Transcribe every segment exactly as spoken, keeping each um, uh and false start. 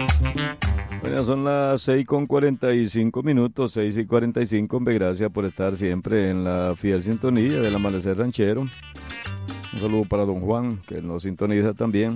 Bueno, son las seis con cuarenta y cinco minutos, seis y cuarenta y cinco. Hombre, gracias por estar siempre en la fiel sintonía del Amanecer Ranchero. Un saludo para don Juan, que nos sintoniza también.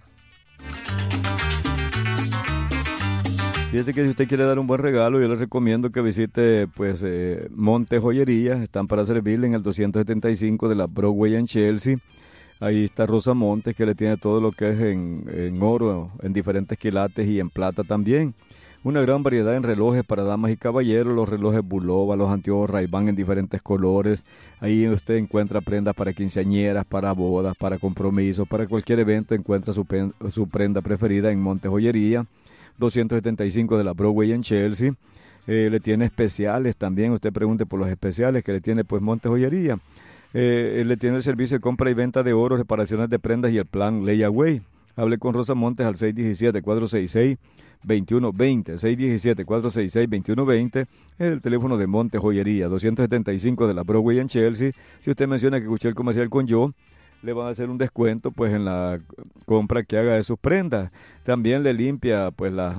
Fíjese que si usted quiere dar un buen regalo, yo le recomiendo que visite pues eh, Monte Joyería. Están para servirle en el doscientos setenta y cinco de la Broadway en Chelsea. Ahí está Rosa Montes, que le tiene todo lo que es en, en oro, en diferentes quilates y en plata también. Una gran variedad en relojes para damas y caballeros, los relojes Bulova, los anteojos Ray-Ban en diferentes colores. Ahí usted encuentra prendas para quinceañeras, para bodas, para compromisos, para cualquier evento. Encuentra su, pen, su prenda preferida en Monte Joyería, doscientos setenta y cinco de la Broadway en Chelsea. Eh, le tiene especiales también, usted pregunte por los especiales que le tiene pues Monte Joyería. Eh, le tiene el servicio de compra y venta de oro, reparaciones de prendas y el plan Layaway. Hable con Rosa Montes al seis uno siete, cuatro seis seis, dos uno dos cero. seis uno siete, cuatro seis seis, dos uno dos cero es el teléfono de Monte Joyería, doscientos setenta y cinco de la Broadway en Chelsea. Si usted menciona que escuché el comercial con yo, le van a hacer un descuento pues en la compra que haga de sus prendas. También le limpia pues las...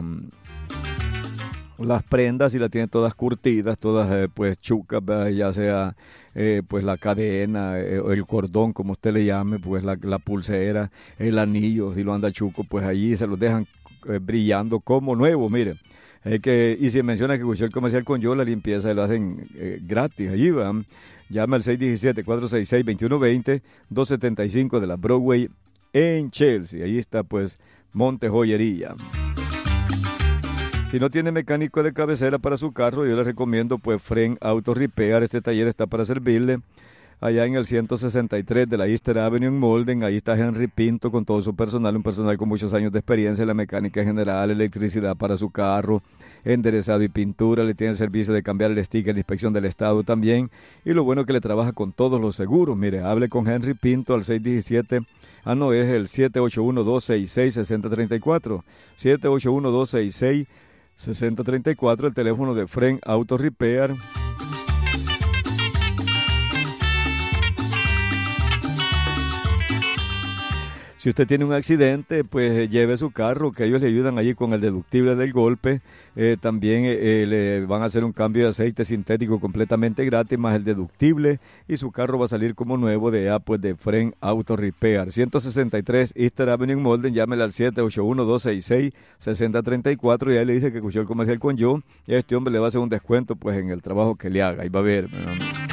las prendas y las tiene todas curtidas, todas eh, pues chucas, ¿verdad? Ya sea eh, pues la cadena, eh, el cordón, como usted le llame, pues la, la pulsera, el anillo, si lo anda chuco, pues allí se los dejan eh, brillando como nuevo, mire. Es que, y si menciona que escuchó el comercial con yo, la limpieza lo hacen eh, gratis, allí van. Llame al seis uno siete, cuatro seis seis, dos uno dos cero, doscientos setenta y cinco de la Broadway en Chelsea. Ahí está pues Monte Joyería. Si no tiene mecánico de cabecera para su carro, yo le recomiendo pues Fren Auto Repair. Este taller está para servirle allá en el ciento sesenta y tres de la Easter Avenue en Molden. Ahí está Henry Pinto con todo su personal, un personal con muchos años de experiencia en la mecánica general, electricidad para su carro, enderezado y pintura. Le tiene el servicio de cambiar el sticker, la inspección del estado también. Y lo bueno es que le trabaja con todos los seguros. Mire, hable con Henry Pinto al seis uno siete, ah no, es el siete ocho uno, dos seis seis, seis cero tres cuatro. siete ocho uno, dos seis seis, seis cero tres cuatro, el teléfono de Fren Auto Repair. Si usted tiene un accidente, pues lleve su carro, que ellos le ayudan allí con el deductible del golpe. Eh, también eh, le van a hacer un cambio de aceite sintético completamente gratis, más el deductible, y su carro va a salir como nuevo de allá, pues de Fren Auto Repair. ciento sesenta y tres Easter Avenue en Molden, llámele al siete ocho uno, dos seis seis, seis cero tres cuatro y ahí le dice que escuchó el comercial con yo, y a este hombre le va a hacer un descuento pues en el trabajo que le haga, ahí va a ver, ¿no?